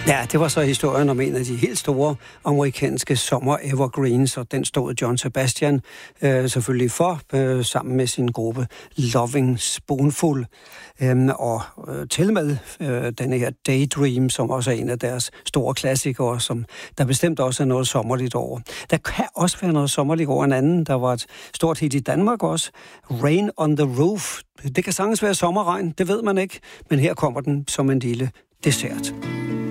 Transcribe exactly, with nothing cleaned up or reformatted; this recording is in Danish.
Ja, det var så historien om en af de helt store amerikanske sommer-evergreens, og den stod John Sebastian øh, selvfølgelig for, øh, sammen med sin gruppe Loving Spoonful. Øhm, og øh, til med øh, denne her Daydream, som også er en af deres store klassikere, som der bestemt også er noget sommerligt over. Der kan også være noget sommerligt over en anden, der var et stort hit i Danmark også. Rain on the Roof. Det kan sagtens være sommerregn, det ved man ikke, men her kommer den som en lille dessert.